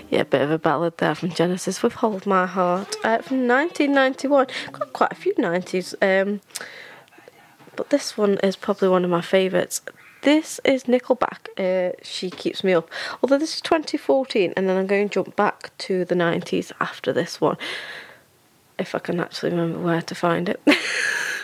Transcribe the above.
Yeah, a bit of a ballad there from Genesis with Hold My Heart from 1991. Got quite a few 90s, but this one is probably one of my favourites. This is Nickelback, She Keeps Me Up. Although this is 2014, and then I'm going to jump back to the 90s after this one. If I can actually remember where to find it.